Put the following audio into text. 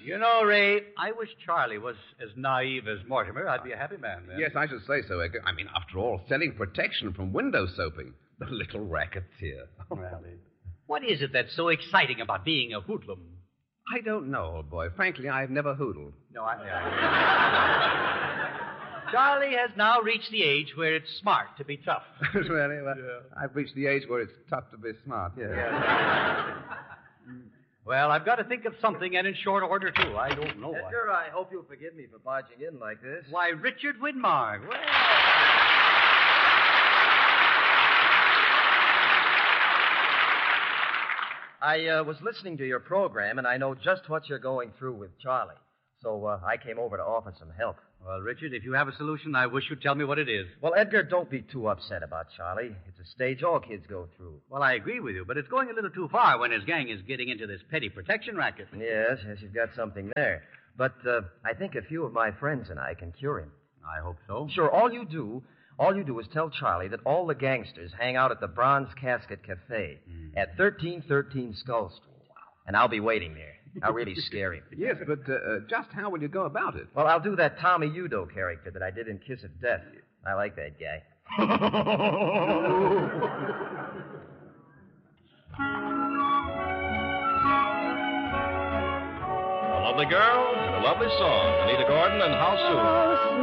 You know, Ray, I wish Charlie was as naive as Mortimer. I'd be a happy man then. Yes, I should say so, Edgar. I mean, after all, selling protection from window soaping. The little racketeer. Really? What is it that's so exciting about being a hoodlum? I don't know, old boy. Frankly, I've never hoodled. No, Charlie has now reached the age where it's smart to be tough. Really? Well, Yeah. I've reached the age where it's tough to be smart, yes. Well, I've got to think of something, and in short order, too. I don't know. Edgar, I hope you'll forgive me for barging in like this. Why, Richard Widmark. Well... I was listening to your program, and I know just what you're going through with Charlie. So I came over to offer some help. Well, Richard, if you have a solution, I wish you'd tell me what it is. Well, Edgar, don't be too upset about Charlie. It's a stage all kids go through. Well, I agree with you, but it's going a little too far when his gang is getting into this petty protection racket. Yes, you've got something there. But I think a few of my friends and I can cure him. I hope so. Sure, all you do is tell Charlie that all the gangsters hang out at the Bronze Casket Cafe at 1313 Skull Street. And I'll be waiting there. I'll really scare him. Yes, but just how will you go about it? Well, I'll do that Tommy Udo character that I did in Kiss of Death. I like that guy. A lovely girl and a lovely song. Anita Gordon and How Soon.